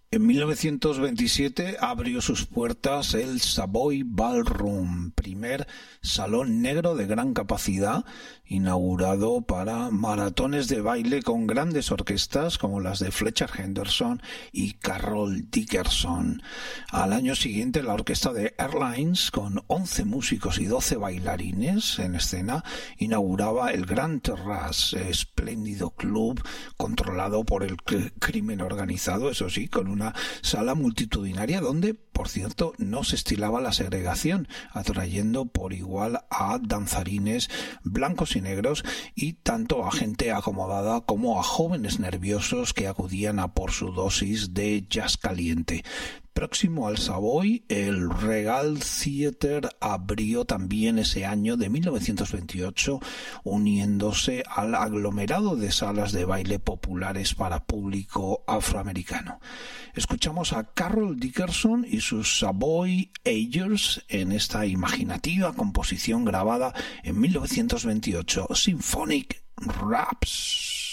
En 1927 abrió sus puertas el Savoy Ballroom, primer salón negro de gran capacidad, inaugurado para maratones de baile con grandes orquestas como las de Fletcher Henderson y Carroll Dickerson. Al año siguiente, la orquesta de Airlines, con 11 músicos y 12 bailarines en escena, inauguraba el Grand Terrace, espléndido club controlado por el crimen organizado, eso sí, con una sala multitudinaria donde, por cierto, no se estilaba la segregación, atrayendo por igual a danzarines blancos y negros y tanto a gente acomodada como a jóvenes nerviosos que acudían a por su dosis de jazz caliente. Próximo al Savoy, el Regal Theatre abrió también ese año de 1928, uniéndose al aglomerado de salas de baile populares para público afroamericano. Escuchamos a Carroll Dickerson y sus Savoy Agers en esta imaginativa composición grabada en 1928, Symphonic Raps.